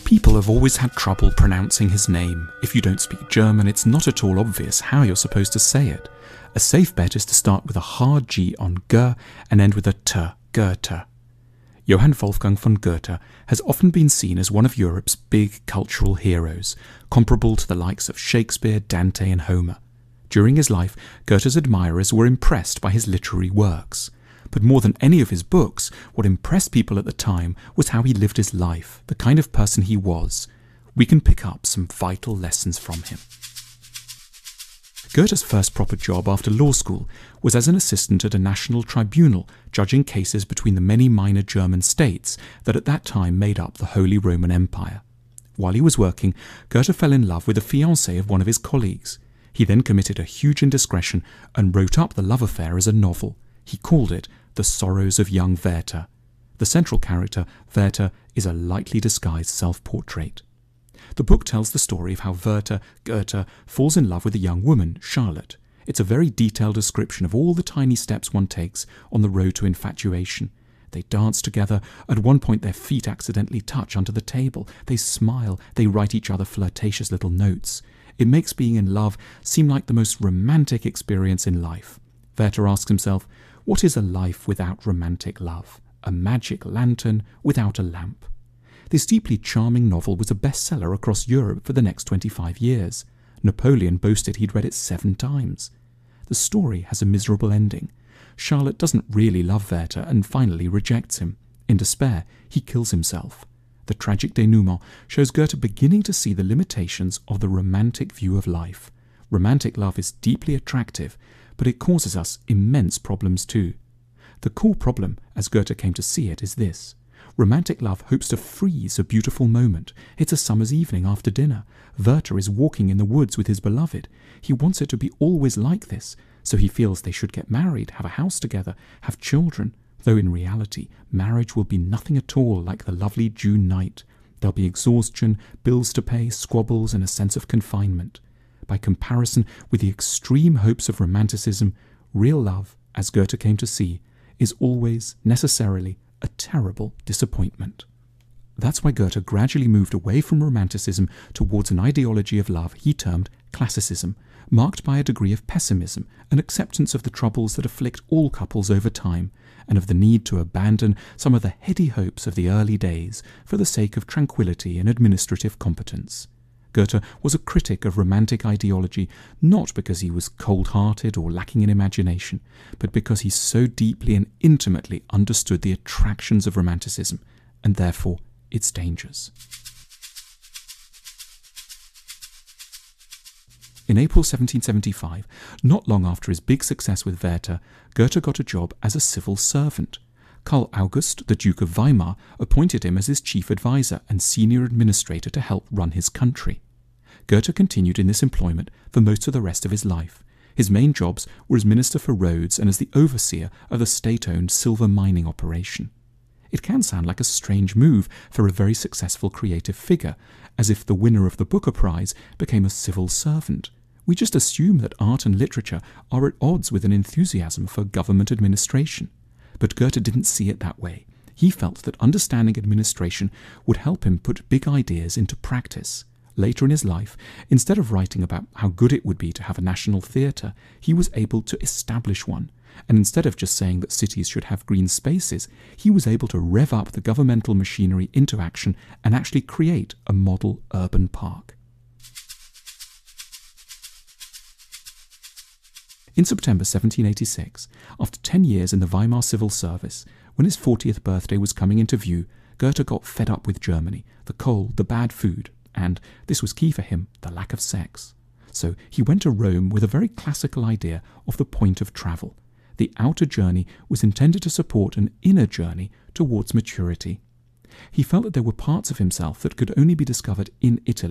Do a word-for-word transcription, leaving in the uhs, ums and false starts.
People have always had trouble pronouncing his name. If you don't speak German, it's not at all obvious how you're supposed to say it. A safe bet is to start with a hard G on G and end with a T, Goethe. Johann Wolfgang von Goethe has often been seen as one of Europe's big cultural heroes, comparable to the likes of Shakespeare, Dante and Homer. During his life, Goethe's admirers were impressed by his literary works. But more than any of his books, what impressed people at the time was how he lived his life, the kind of person he was. We can pick up some vital lessons from him. Goethe's first proper job after law school was as an assistant at a national tribunal judging cases between the many minor German states that at that time made up the Holy Roman Empire. While he was working, Goethe fell in love with the fiancée of one of his colleagues. He then committed a huge indiscretion and wrote up the love affair as a novel. He called it The Sorrows of Young Werther. The central character, Werther, is a lightly disguised self-portrait. The book tells the story of how Werther, Goethe, falls in love with a young woman, Charlotte. It's a very detailed description of all the tiny steps one takes on the road to infatuation. They dance together. At one point their feet accidentally touch under the table. They smile. They write each other flirtatious little notes. It makes being in love seem like the most romantic experience in life. Werther asks himself, what is a life without romantic love? A magic lantern without a lamp. This deeply charming novel was a bestseller across Europe for the next twenty-five years. Napoleon boasted he'd read it seven times. The story has a miserable ending. Charlotte doesn't really love Werther and finally rejects him. In despair, he kills himself. The tragic denouement shows Goethe beginning to see the limitations of the romantic view of life. Romantic love is deeply attractive, but it causes us immense problems too. The core problem, as Goethe came to see it, is this. Romantic love hopes to freeze a beautiful moment. It's a summer's evening after dinner. Werther is walking in the woods with his beloved. He wants it to be always like this, so he feels they should get married, have a house together, have children, though in reality, marriage will be nothing at all like the lovely June night. There'll be exhaustion, bills to pay, squabbles, and a sense of confinement. By comparison with the extreme hopes of romanticism, real love, as Goethe came to see, is always, necessarily, a terrible disappointment. That's why Goethe gradually moved away from romanticism towards an ideology of love he termed classicism, marked by a degree of pessimism, an acceptance of the troubles that afflict all couples over time, and of the need to abandon some of the heady hopes of the early days for the sake of tranquility and administrative competence. Goethe was a critic of romantic ideology, not because he was cold-hearted or lacking in imagination, but because he so deeply and intimately understood the attractions of romanticism, and therefore its dangers. In April seventeen seventy-five, not long after his big success with Werther, Goethe got a job as a civil servant. Karl August, the Duke of Weimar, appointed him as his chief advisor and senior administrator to help run his country. Goethe continued in this employment for most of the rest of his life. His main jobs were as Minister for Roads and as the overseer of the state-owned silver mining operation. It can sound like a strange move for a very successful creative figure, as if the winner of the Booker Prize became a civil servant. We just assume that art and literature are at odds with an enthusiasm for government administration. But Goethe didn't see it that way. He felt that understanding administration would help him put big ideas into practice. Later in his life, instead of writing about how good it would be to have a national theatre, he was able to establish one. And instead of just saying that cities should have green spaces, he was able to rev up the governmental machinery into action and actually create a model urban park. In September seventeen eighty-six, after ten years in the Weimar civil service, when his fortieth birthday was coming into view, Goethe got fed up with Germany, the cold, the bad food, and, this was key for him, the lack of sex. So he went to Rome with a very classical idea of the point of travel. The outer journey was intended to support an inner journey towards maturity. He felt that there were parts of himself that could only be discovered in Italy.